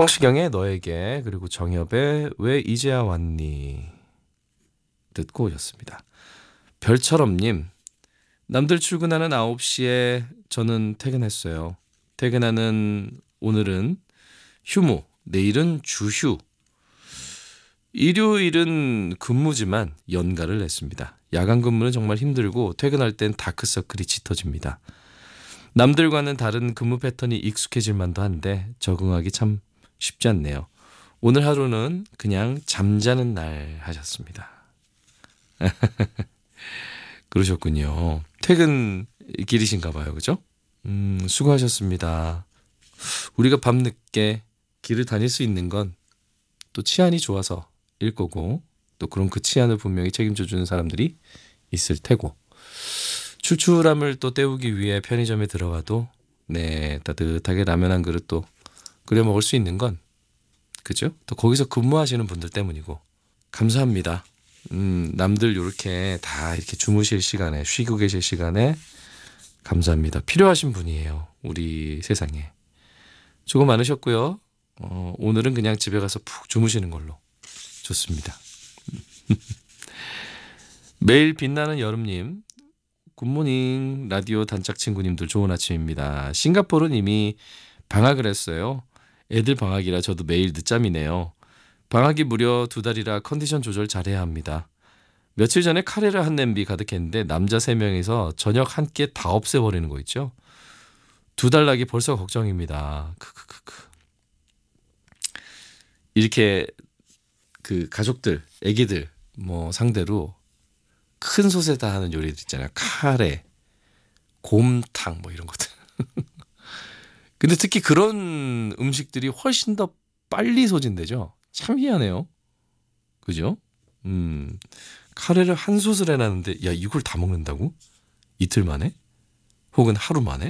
성시경의 너에게, 그리고 정엽의 왜 이제야 왔니 듣고 오셨습니다. 별처럼님, 남들 출근하는 9시에 저는 퇴근했어요. 퇴근하는 오늘은 휴무, 내일은 주휴. 일요일은 근무지만 연가를 냈습니다. 야간 근무는 정말 힘들고 퇴근할 땐 다크서클이 짙어집니다. 남들과는 다른 근무 패턴이 익숙해질 만도 한데 적응하기 참 쉽지 않네요. 오늘 하루는 그냥 잠자는 날 하셨습니다. 그러셨군요. 퇴근 길이신가 봐요. 그죠? 수고하셨습니다. 우리가 밤늦게 길을 다닐 수 있는 건 또 치안이 좋아서 일 거고, 또 그런 그 치안을 분명히 책임져 주는 사람들이 있을 테고, 출출함을 또 때우기 위해 편의점에 들어가도 따뜻하게 라면 한 그릇 또 끓여 먹을 수 있는 건, 그죠? 또 거기서 근무하시는 분들 때문이고, 감사합니다. 남들 이렇게 다 이렇게 주무실 시간에, 쉬고 계실 시간에 감사합니다. 필요하신 분이에요. 우리 세상에. 수고 많으셨고요. 오늘은 그냥 집에 가서 푹 주무시는 걸로. 좋습니다. 매일 빛나는 여름님, 굿모닝 라디오 단짝 친구님들 좋은 아침입니다. 싱가포르는 이미 방학을 했어요. 애들 방학이라 저도 매일 늦잠이네요. 방학이 무려 2달이라 컨디션 조절 잘해야 합니다. 며칠 전에 카레를 한 냄비 가득했는데 남자 3명이서 저녁 한 끼에 다 없애버리는 거 있죠. 2달 나기 벌써 걱정입니다. 이렇게 그 가족들, 애기들 뭐 상대로 큰 솥에다 하는 요리들 있잖아요. 카레, 곰탕 뭐 이런 것들. 근데 특히 그런 음식들이 훨씬 더 빨리 소진되죠. 참 희한해요. 그죠? 카레를 한 솥을 해놨는데 야 이걸 다 먹는다고? 이틀 만에? 혹은 하루 만에?